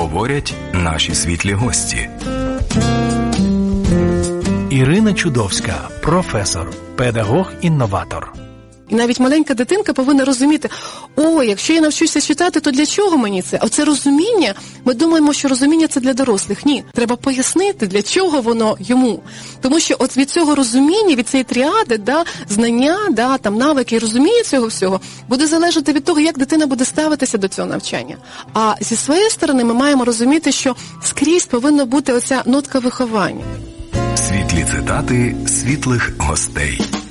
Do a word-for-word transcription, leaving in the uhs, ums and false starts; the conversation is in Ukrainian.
говорять наші світлі гості. Ірина Чудовська, професор, педагог-інноватор. І навіть маленька дитинка повинна розуміти, о, якщо я навчуся читати, то для чого мені це? Оце розуміння, ми думаємо, що розуміння це для дорослих. Ні, треба пояснити, для чого воно йому. Тому що от від цього розуміння, від цієї тріади, да, знання, да, там, навики і розуміння цього всього, буде залежати від того, як дитина буде ставитися до цього навчання. А зі своєї сторони ми маємо розуміти, що скрізь повинна бути оця нотка виховання. Світлі цитати світлих гостей.